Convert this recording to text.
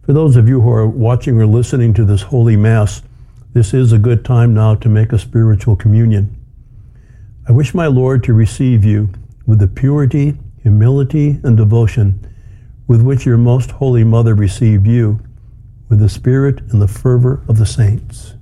For those of you who are watching or listening to this Holy Mass, this is a good time now to make a spiritual communion. I wish my Lord to receive you with the purity, humility, and devotion with which your most holy mother received you, with the spirit and the fervor of the saints.